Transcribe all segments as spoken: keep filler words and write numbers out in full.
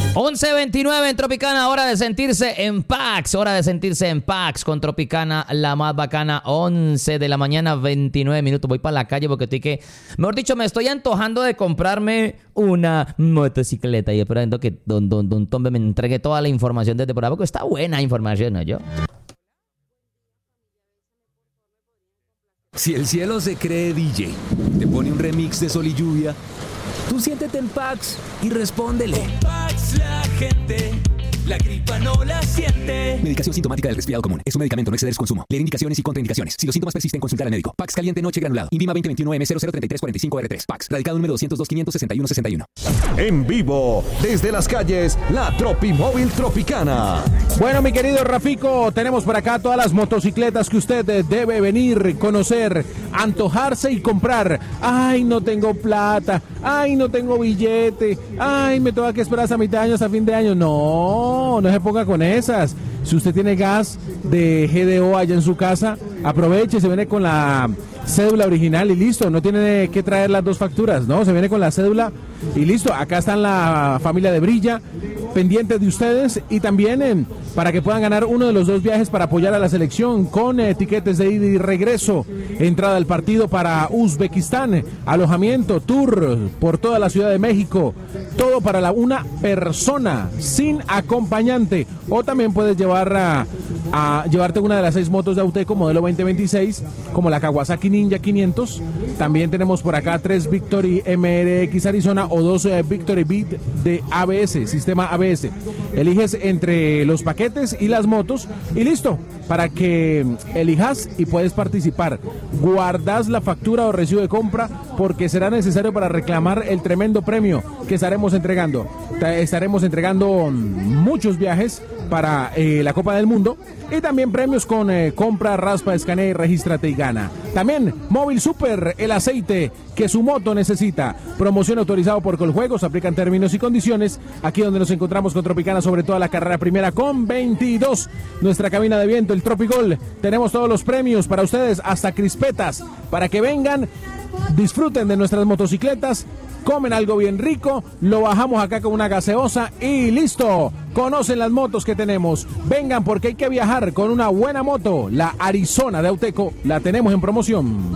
once veintinueve en Tropicana, hora de sentirse en Pax, hora de sentirse en Pax con Tropicana, la más bacana. Once de la mañana, veintinueve minutos. Voy para la calle porque estoy que, mejor dicho, me estoy antojando de comprarme una motocicleta y esperando que don, don, don Tombe me entregue toda la información desde por ahí, porque está buena información, ¿no? Yo. Si el cielo se cree D J, te pone un remix de Sol y Lluvia, tú siéntete en Pax y respóndele. Con Pax la gente, la gripa no la siente. Medicación sintomática del resfriado común. Es un medicamento, no exceder su consumo. Leer indicaciones y contraindicaciones. Si los síntomas persisten, consultar al médico. Pax caliente noche granulado. Invima veinte veintiuno M cero cero treinta y tres cuarenta y cinco R tres. Pax. Radicado número doscientos dos quinientos sesenta y uno sesenta y uno. En vivo, desde las calles, la Tropimóvil Tropicana. Bueno, mi querido Rafico, tenemos por acá todas las motocicletas que usted debe venir, conocer, antojarse y comprar. Ay, no tengo plata. Ay, no tengo billete. Ay, me tengo que esperar hasta mitad de año, hasta fin de año. No, no se ponga con esas. Si usted tiene gas de G D O allá en su casa, aproveche, se viene con la cédula original y listo. No tiene que traer las dos facturas, ¿no? Se viene con la cédula y listo. Acá están la familia de Brilla, pendientes de ustedes y también eh, para que puedan ganar uno de los dos viajes para apoyar a la selección con eh, tiquetes de ida y regreso, entrada al partido para Uzbekistán, alojamiento, tour por toda la Ciudad de México, todo para la, una persona sin acompañante. O también puedes llevar a, a llevarte una de las seis motos de Auteco modelo veinte veintiséis, como la Kawasaki Ninja quinientos. También tenemos por acá tres Victory M R X Arizona o dos eh, Victory Beat de A B S, sistema A B S. Eliges entre los paquetes y las motos y listo, para que elijas y puedes participar. Guardas la factura o recibo de compra porque será necesario para reclamar el tremendo premio que estaremos entregando. Estaremos entregando muchos viajes para eh, la Copa del Mundo y también premios con eh, compra, raspa, escanea y regístrate y gana. También Móvil Super, el aceite que su moto necesita. Promoción autorizado por Coljuegos, aplican términos y condiciones. Aquí donde nos encontramos con Tropicana, sobre toda la carrera primera con veintidós. Nuestra cabina de viento, el Tropigol. Tenemos todos los premios para ustedes, hasta crispetas, para que vengan, disfruten de nuestras motocicletas, comen algo bien rico, lo bajamos acá con una gaseosa y listo. Conocen las motos que tenemos. Vengan porque hay que viajar con una buena moto. La Arizona de Auteco la tenemos en promoción.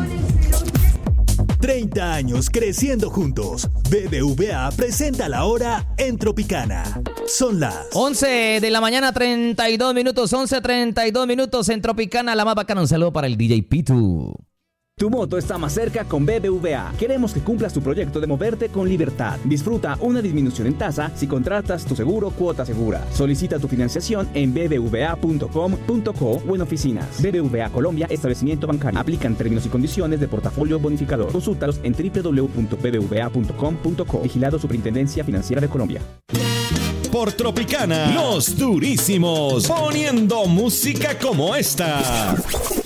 treinta años creciendo juntos. B B V A presenta la hora en Tropicana. Son las once de la mañana, treinta y dos minutos. once treinta y dos minutos en Tropicana, la más bacana. Un saludo para el D J Pitu. Tu moto está más cerca con B B V A. Queremos que cumplas tu proyecto de moverte con libertad. Disfruta una disminución en tasa si contratas tu seguro Cuota Segura. Solicita tu financiación en b b v a punto com punto co o en oficinas. B B V A Colombia, establecimiento bancario. Aplican términos y condiciones de portafolio bonificador. Consúltalos en w w w punto b b v a punto com punto co. Vigilado Superintendencia Financiera de Colombia. por Tropicana, los durísimos, poniendo música como esta.